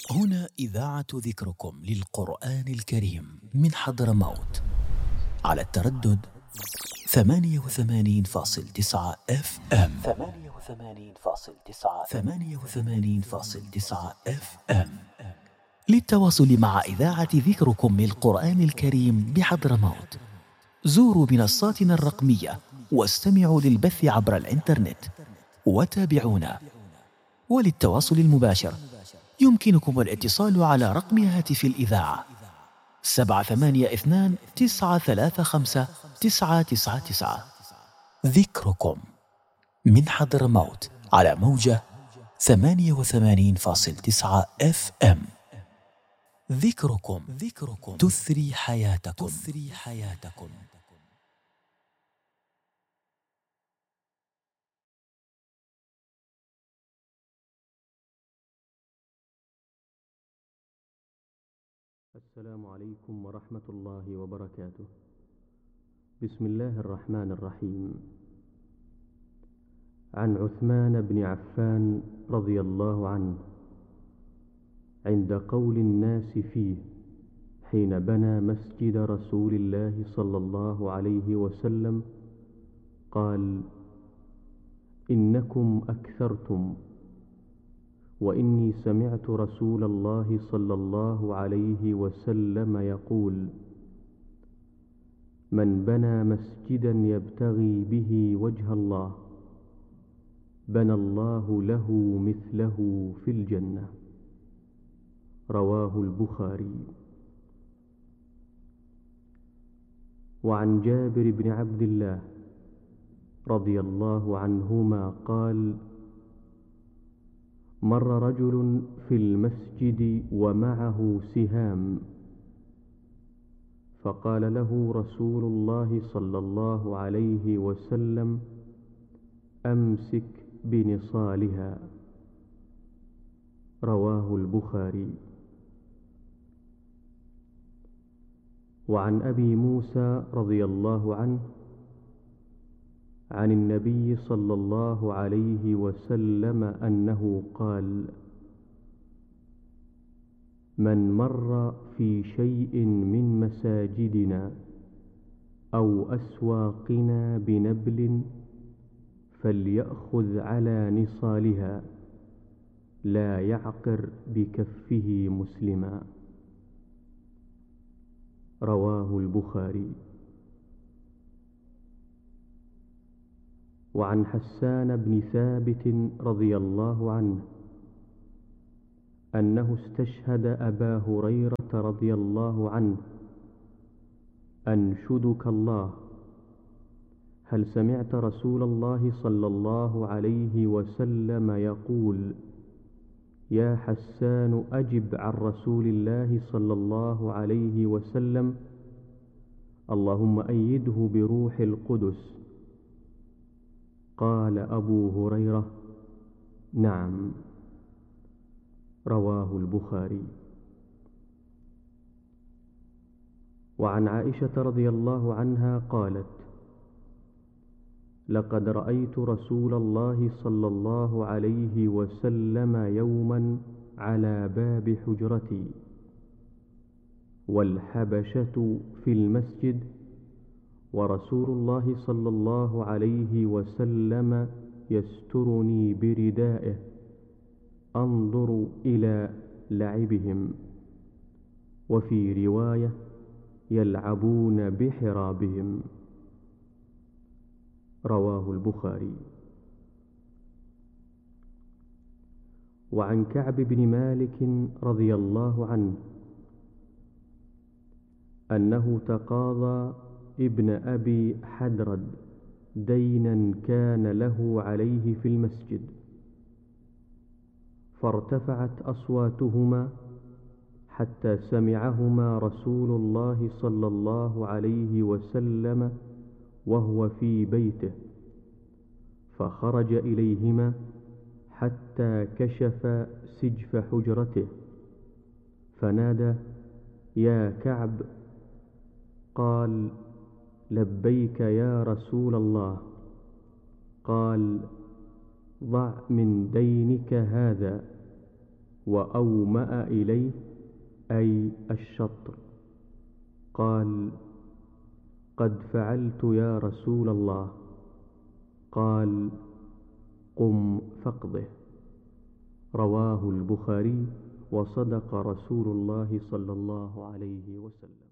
هنا إذاعة ذكركم للقرآن الكريم من حضرموت على التردد 88.9 FM. 88.9 FM. للتواصل مع إذاعة ذكركم للقرآن الكريم بحضرموت زوروا منصاتنا الرقمية واستمعوا للبث عبر الإنترنت وتابعونا. وللتواصل المباشر يمكنكم الاتصال على رقم هاتف الإذاعة 782-935-999. ذكركم من حضرموت على موجة 88.9 FM. ذكركم تثري حياتكم. السلام عليكم ورحمة الله وبركاته. بسم الله الرحمن الرحيم. عن عثمان بن عفان رضي الله عنه عند قول الناس فيه حين بنى مسجد رسول الله صلى الله عليه وسلم قال: إنكم أكثرتم، وإني سمعت رسول الله صلى الله عليه وسلم يقول: من بنى مسجدا يبتغي به وجه الله بنى الله له مثله في الجنة. رواه البخاري. وعن جابر بن عبد الله رضي الله عنهما قال: مر رجل في المسجد ومعه سهام، فقال له رسول الله صلى الله عليه وسلم: أمسك بنصالها. رواه البخاري. وعن أبي موسى رضي الله عنه عن النبي صلى الله عليه وسلم أنه قال: من مر في شيء من مساجدنا أو أسواقنا بنبل فليأخذ على نصالها لا يعقر بكفه مسلما. رواه البخاري. وعن حسان بن ثابت رضي الله عنه أنه استشهد أبا هريرة رضي الله عنه: أنشدك الله، هل سمعت رسول الله صلى الله عليه وسلم يقول: يا حسان أجب عن رسول الله صلى الله عليه وسلم، اللهم أيده بروح القدس. قال أبو هريرة: نعم. رواه البخاري. وعن عائشة رضي الله عنها قالت: لقد رأيت رسول الله صلى الله عليه وسلم يوما على باب حجرتي والحبشة في المسجد ورسول الله صلى الله عليه وسلم يسترني بردائه أنظر إلى لعبهم، وفي رواية يلعبون بحرابهم. رواه البخاري. وعن كعب بن مالك رضي الله عنه أنه تقاضى ابن أبي حدرد دينا كان له عليه في المسجد، فارتفعت أصواتهما حتى سمعهما رسول الله صلى الله عليه وسلم وهو في بيته، فخرج إليهما حتى كشف سجف حجرته فنادى: يا كعب. قال: لبيك يا رسول الله. قال: ضع من دينك هذا. وأومأ إليه أي الشطر. قال: قد فعلت يا رسول الله. قال: قم فاقضه. رواه البخاري. وصدق رسول الله صلى الله عليه وسلم.